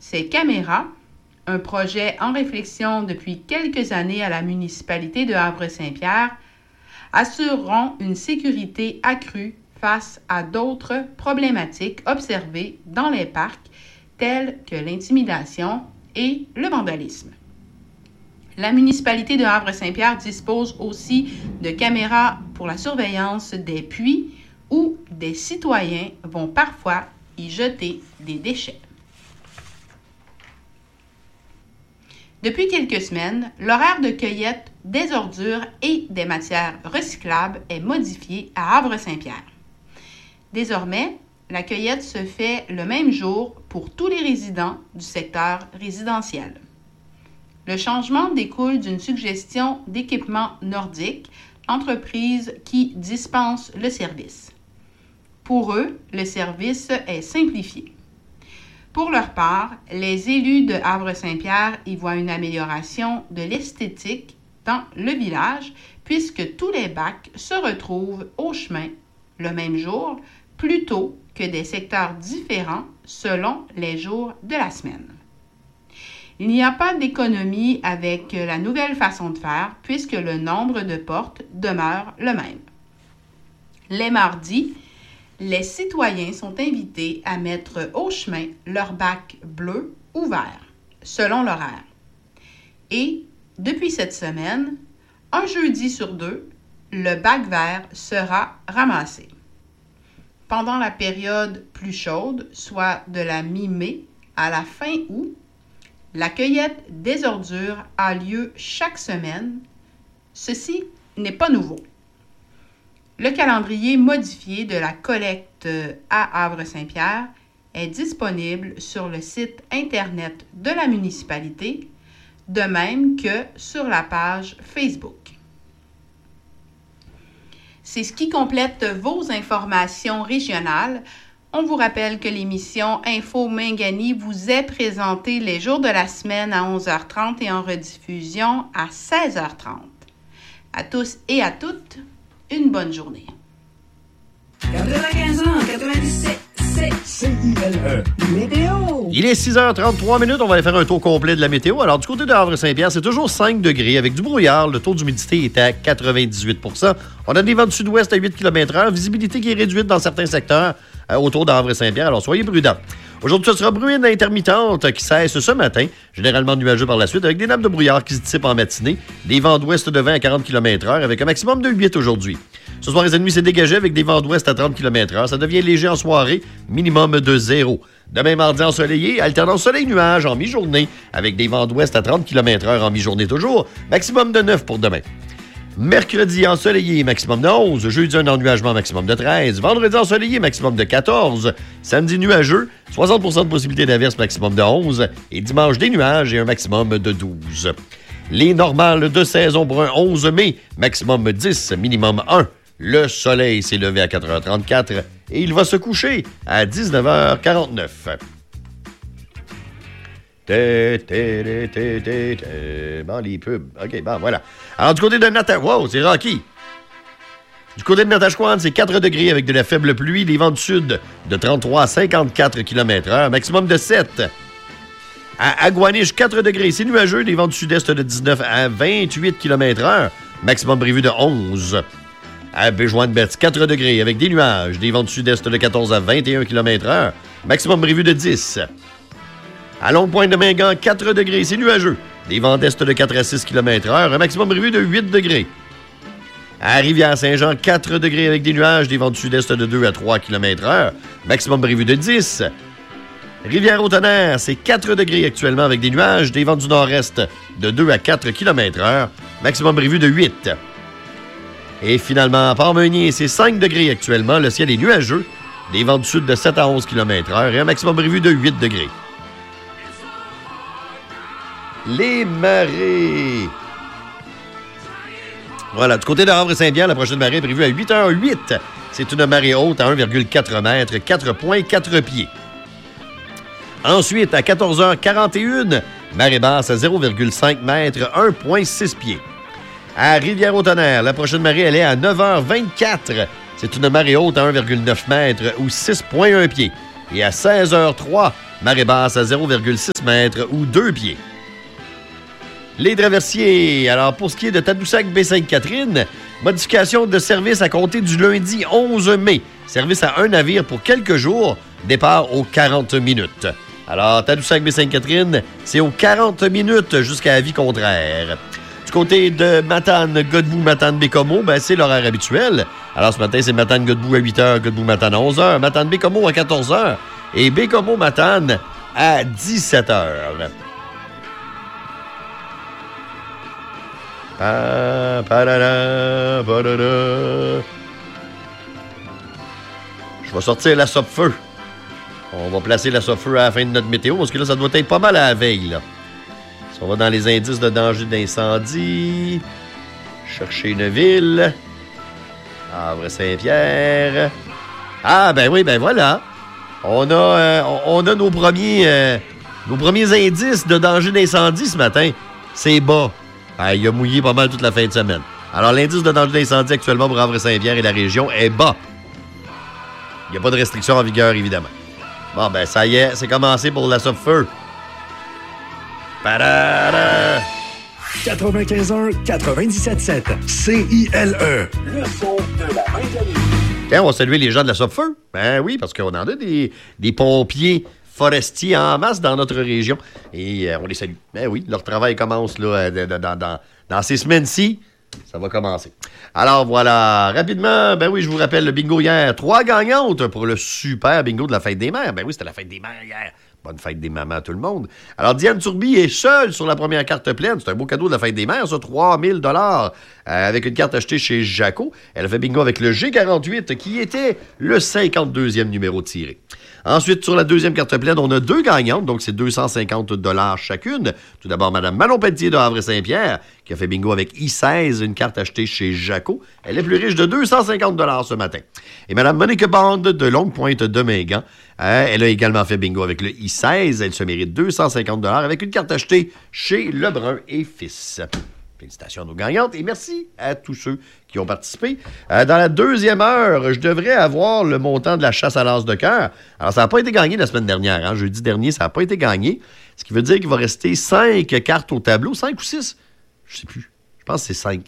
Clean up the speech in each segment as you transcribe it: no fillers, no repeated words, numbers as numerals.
Ces caméras, un projet en réflexion depuis quelques années à la municipalité de Havre-Saint-Pierre, assureront une sécurité accrue face à d'autres problématiques observées dans les parcs, telles que l'intimidation et le vandalisme. La municipalité de Havre-Saint-Pierre dispose aussi de caméras pour la surveillance des puits où des citoyens vont parfois y jeter des déchets. Depuis quelques semaines, l'horaire de cueillette des ordures et des matières recyclables est modifié à Havre-Saint-Pierre. Désormais, la cueillette se fait le même jour pour tous les résidents du secteur résidentiel. Le changement découle d'une suggestion d'Équipement Nordique, entreprise qui dispense le service. Pour eux, le service est simplifié. Pour leur part, les élus de Havre-Saint-Pierre y voient une amélioration de l'esthétique dans le village puisque tous les bacs se retrouvent au chemin le même jour plutôt que des secteurs différents selon les jours de la semaine. Il n'y a pas d'économie avec la nouvelle façon de faire puisque le nombre de portes demeure le même. Les mardis, les citoyens sont invités à mettre au chemin leur bac bleu ou vert, selon l'horaire. Et, depuis cette semaine, un jeudi sur 2, le bac vert sera ramassé. Pendant la période plus chaude, soit de la mi-mai à la fin août, la cueillette des ordures a lieu chaque semaine. Ceci n'est pas nouveau. Le calendrier modifié de la collecte à Havre-Saint-Pierre est disponible sur le site Internet de la municipalité, de même que sur la page Facebook. C'est ce qui complète vos informations régionales. On vous rappelle que l'émission Info Mingani vous est présentée les jours de la semaine à 11h30 et en rediffusion à 16h30. À tous et à toutes, une bonne journée. 95 ans, 97, CILE, météo. Il est 6h33, on va aller faire un tour complet de la météo. Alors, du côté de Havre-Saint-Pierre, c'est toujours 5 degrés avec du brouillard. Le taux d'humidité est à 98 %. On a des vents du sud-ouest à 8 km/h. Visibilité qui est réduite dans certains secteurs autour d'Havre-Saint-Pierre. Alors, soyez prudents. Aujourd'hui, ce sera bruine intermittente qui cesse ce matin, généralement nuageux par la suite, avec des nappes de brouillard qui se dissipent en matinée, des vents d'ouest de 20 à 40 km/h avec un maximum de 8 aujourd'hui. Ce soir et cette nuit, c'est dégagé avec des vents d'ouest à 30 km/h. Ça devient léger en soirée, minimum de 0. Demain, mardi, ensoleillé, alternance soleil-nuage en mi-journée, avec des vents d'ouest à 30 km/h en mi-journée toujours, maximum de 9 pour demain. Mercredi, ensoleillé, maximum de 11. Jeudi, un ennuagement, maximum de 13. Vendredi, ensoleillé, maximum de 14. Samedi, nuageux, 60 % de possibilité d'averse, maximum de 11. Et dimanche, des nuages et un maximum de 12. Les normales de saison pour un 11 mai, maximum 10, minimum 1. Le soleil s'est levé à 4h34 et il va se coucher à 19h49. Bon, les pubs. OK, bon, voilà. Alors, du côté de Natashquan... Wow, c'est Rocky. Du côté de Natashquan, c'est 4 degrés avec de la faible pluie, des vents du sud de 33 à 54 km/h, maximum de 7. À Aguaniche, 4 degrés, c'est nuageux, des vents du sud-est de 19 à 28 km/h, maximum prévu de 11. À Béjoine-Betz, 4 degrés avec des nuages, des vents du sud-est de 14 à 21 km/h, maximum prévu de 10. À Longue-Pointe-de-Mingan, 4 degrés, c'est nuageux, des vents d'est de 4 à 6 km/h, un maximum prévu de 8 degrés. À Rivière-Saint-Jean, 4 degrés avec des nuages, des vents du sud-est de 2 à 3 km/h, maximum prévu de 10. Rivière-au-Tonnerre, c'est 4 degrés actuellement avec des nuages, des vents du nord-est de 2 à 4 km/h, maximum prévu de 8. Et finalement, à Port-Meunier, c'est 5 degrés actuellement, le ciel est nuageux, des vents du sud de 7 à 11 km/h et un maximum prévu de 8 degrés. Les marées. Voilà, du côté de Havre-Saint-Pierre, la prochaine marée est prévue à 8h08. C'est une marée haute à 1,4 m, 4,4 pieds. Ensuite, à 14h41, marée basse à 0,5 m, 1,6 pieds. À Rivière-au-Tonnerre, la prochaine marée, elle est à 9h24. C'est une marée haute à 1,9 m ou 6,1 pieds. Et à 16h03, Marée basse à 0,6 mètres ou 2 pieds. Les traversiers. Alors, pour ce qui est de Tadoussac Baie-Sainte-Catherine, modification de service à compter du lundi 11 mai. Service à un navire pour quelques jours. Départ aux 40 minutes. Alors, Tadoussac Baie-Sainte-Catherine, c'est aux 40 minutes jusqu'à avis contraire. Du côté de Matane, Godbout, Matane, Bécomo, ben, c'est l'horaire habituel. Alors, ce matin, c'est Matane, Godbout à 8 h, Godbout, Matane à 11 h, Matane, Bécomo à 14 h et Bécomo, Matane à 17 h. Je vais sortir la Sopfeu. On va placer la Sopfeu à la fin de notre météo, parce que là, ça doit être pas mal à la veille, là. Si on va dans les indices de danger d'incendie, chercher une ville, Havre-Saint-Pierre. Ah, ben oui, ben voilà. On a nos premiers indices de danger d'incendie ce matin. C'est bas. Ben, il a mouillé pas mal toute la fin de semaine. Alors, l'indice de danger d'incendie actuellement pour Havre-Saint-Pierre et la région est bas. Il n'y a pas de restriction en vigueur, évidemment. Bon, ben, ça y est, c'est commencé pour la Sopfeu. 95.1, 97.7. CILE. Le son de la fin d'année. Tiens, on va saluer les gens de la Sopfeu. Ben oui, parce qu'on en a des pompiers forestiers en masse dans notre région. Et on les salue. Ben oui, leur travail commence là, dans ces semaines-ci. Ça va commencer. Alors voilà, rapidement, ben oui, je vous rappelle le bingo hier. 3 gagnantes pour le super bingo de la fête des mères. Ben oui, c'était la fête des mères hier. Bonne fête des mamans à tout le monde. Alors, Diane Turby est seule sur la première carte pleine. C'est un beau cadeau de la fête des mères, ça, 3 000 avec une carte achetée chez Jaco. Elle a fait bingo avec le G48, qui était le 52e numéro tiré. Ensuite, sur la deuxième carte pleine, on a 2 gagnantes, donc c'est 250 $ chacune. Tout d'abord, Mme Manon Pelletier de Havre-Saint-Pierre, qui a fait bingo avec I-16, une carte achetée chez Jaco. Elle est plus riche de 250 $ ce matin. Et Mme Monique Bond de Longue-Pointe de Mingan, elle a également fait bingo avec le I-16. Elle se mérite 250 $ avec une carte achetée chez Lebrun et Fils. Félicitations à nos gagnantes et merci à tous ceux qui ont participé. Dans la deuxième heure, je devrais avoir le montant de la chasse à l'as de cœur. Alors, ça n'a pas été gagné la semaine dernière. Hein? Jeudi dernier, ça n'a pas été gagné. Ce qui veut dire qu'il va rester 5 cartes au tableau. 5 ou 6? Je ne sais plus. Je pense que c'est 5.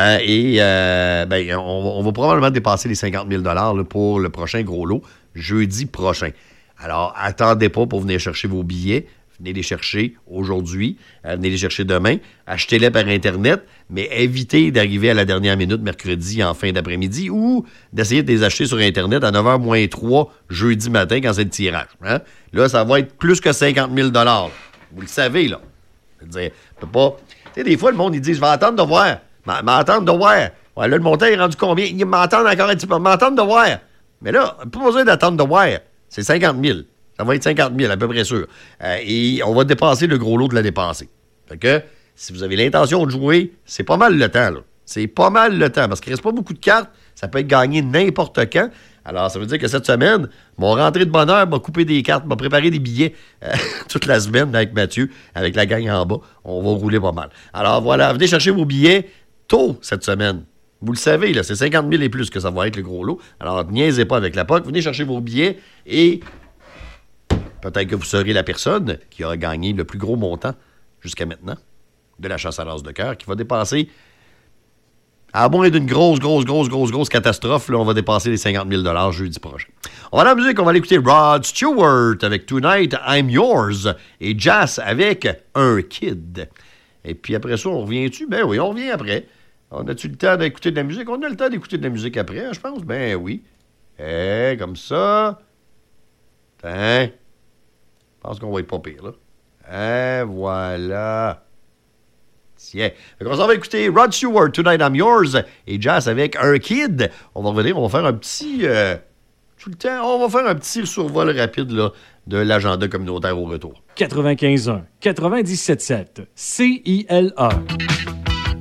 On va probablement dépasser les 50 000 $ là, pour le prochain gros lot, jeudi prochain. Alors, attendez pas pour venir chercher vos billets. Venez les chercher aujourd'hui, venez les chercher demain. Achetez-les par Internet, mais évitez d'arriver à la dernière minute mercredi en fin d'après-midi ou d'essayer de les acheter sur Internet à 9h moins 3 jeudi matin quand c'est le tirage. Hein? Là, ça va être plus que 50 000 $. Vous le savez, là. Je veux dire, peut pas... Tu sais, des fois, le monde, il dit, je vais attendre de voir. M'attendre de voir. Ouais, là, le montant est rendu combien? Il m'attend encore un petit peu. M'attendre de voir. Mais là, pas besoin d'attendre de voir. C'est 50 000. Ça va être 50 000, à peu près sûr. Et on va dépasser le gros lot de la dépensée. Fait que, si vous avez l'intention de jouer, c'est pas mal le temps, là. C'est pas mal le temps, parce qu'il reste pas beaucoup de cartes. Ça peut être gagné n'importe quand. Alors, ça veut dire que cette semaine, mon rentrée de bonheur m'a coupé des cartes, m'a préparé des billets toute la semaine avec Mathieu, avec la gang en bas. On va rouler pas mal. Alors, voilà, venez chercher vos billets tôt cette semaine. Vous le savez, là, c'est 50 000 et plus que ça va être le gros lot. Alors, niaisez pas avec la POC. Venez chercher vos billets et... peut-être que vous serez la personne qui aura gagné le plus gros montant jusqu'à maintenant de la chasse à l'as de cœur, qui va dépasser, à moins d'une grosse catastrophe, là, on va dépasser les 50 000 $ jeudi prochain. On va dans la musique, on va aller écouter Rod Stewart avec Tonight I'm Yours et Jazz avec Un Kid. Et puis après ça, on revient-tu? Ben oui, on revient après. On a-tu le temps d'écouter de la musique? On a le temps d'écouter de la musique après, je pense. Ben oui. Comme ça. Je pense qu'on va être pas pire, là. Voilà. Tiens. On s'en va écouter Rod Stewart, Tonight I'm Yours, et Jazz avec Un Kid. On va revenir, on va faire un petit... tout le temps, on va faire un petit survol rapide, là, de l'agenda communautaire au retour. 95.1, 97.7, CILA.